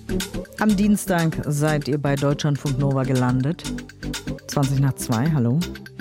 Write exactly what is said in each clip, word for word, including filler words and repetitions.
Am Dienstag seid ihr bei Deutschlandfunk Nova gelandet. zwanzig nach zwei, hallo.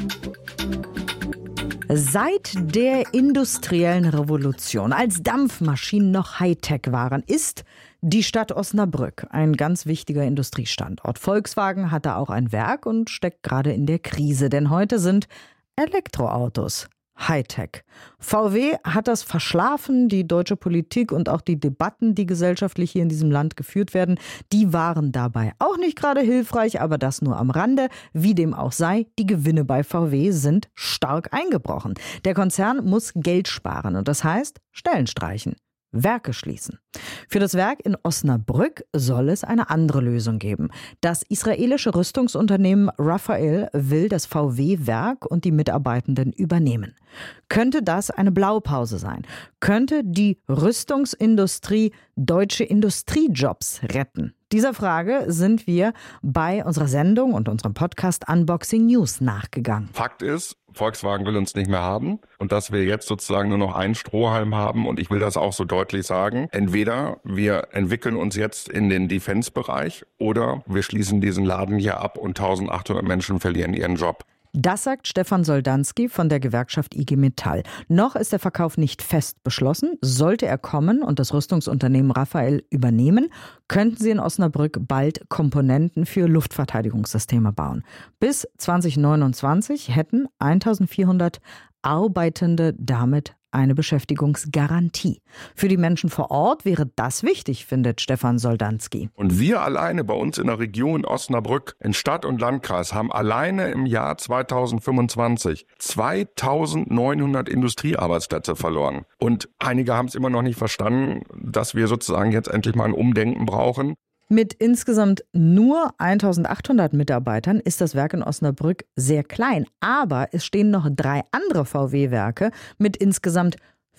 Seit der industriellen Revolution, als Dampfmaschinen noch Hightech waren, ist die Stadt Osnabrück ein ganz wichtiger Industriestandort. Volkswagen hat da auch ein Werk und steckt gerade in der Krise, denn heute sind Elektroautos Hightech. V W hat das verschlafen, die deutsche Politik und auch die Debatten, die gesellschaftlich hier in diesem Land geführt werden, die waren dabei auch nicht gerade hilfreich, aber das nur am Rande. Wie dem auch sei, die Gewinne bei V W sind stark eingebrochen. Der Konzern muss Geld sparen und das heißt Stellen streichen. Werke schließen. Für das Werk in Osnabrück soll es eine andere Lösung geben. Das israelische Rüstungsunternehmen Rafael will das V W-Werk und die Mitarbeitenden übernehmen. Könnte das eine Blaupause sein? Könnte die Rüstungsindustrie deutsche Industriejobs retten? Dieser Frage sind wir bei unserer Sendung und unserem Podcast Unboxing News nachgegangen. Fakt ist, Volkswagen will uns nicht mehr haben und dass wir jetzt sozusagen nur noch einen Strohhalm haben und ich will das auch so deutlich sagen. Entweder wir entwickeln uns jetzt in den Defense-Bereich oder wir schließen diesen Laden hier ab und eintausendachthundert Menschen verlieren ihren Job. Das sagt Stefan Soldanski von der Gewerkschaft I G Metall. Noch ist der Verkauf nicht fest beschlossen. Sollte er kommen und das Rüstungsunternehmen Rafael übernehmen, könnten sie in Osnabrück bald Komponenten für Luftverteidigungssysteme bauen. Bis zwanzig neunundzwanzig hätten eintausendvierhundert Arbeitende damit eine Beschäftigungsgarantie. Für die Menschen vor Ort wäre das wichtig, findet Stefan Soldanski. Und wir alleine bei uns in der Region Osnabrück, in Stadt und Landkreis, haben alleine im Jahr zweitausendfünfundzwanzig zweitausendneunhundert Industriearbeitsplätze verloren. Und einige haben es immer noch nicht verstanden, dass wir sozusagen jetzt endlich mal ein Umdenken brauchen. Mit insgesamt nur eintausendachthundert Mitarbeitern ist das Werk in Osnabrück sehr klein. Aber es stehen noch drei andere V W-Werke mit insgesamt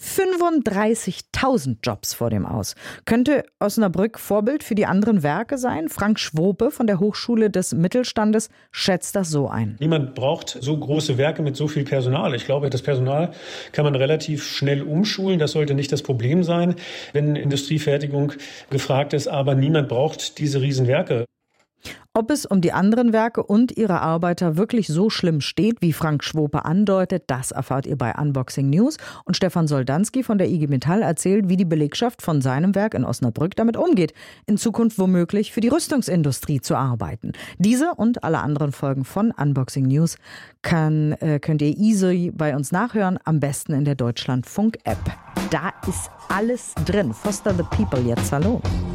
fünfunddreißigtausend Jobs vor dem Aus. Könnte Osnabrück Vorbild für die anderen Werke sein? Frank Schwope von der Hochschule des Mittelstandes schätzt das so ein. Niemand braucht so große Werke mit so viel Personal. Ich glaube, das Personal kann man relativ schnell umschulen. Das sollte nicht das Problem sein, wenn Industriefertigung gefragt ist. Aber niemand braucht diese Riesenwerke. Ob es um die anderen Werke und ihre Arbeiter wirklich so schlimm steht, wie Frank Schwope andeutet, das erfahrt ihr bei Unboxing News. Und Stefan Soldanski von der I G Metall erzählt, wie die Belegschaft von seinem Werk in Osnabrück damit umgeht, in Zukunft womöglich für die Rüstungsindustrie zu arbeiten. Diese und alle anderen Folgen von Unboxing News kann, äh, könnt ihr easy bei uns nachhören, am besten in der Deutschlandfunk-App. Da ist alles drin. Foster the People jetzt, hallo.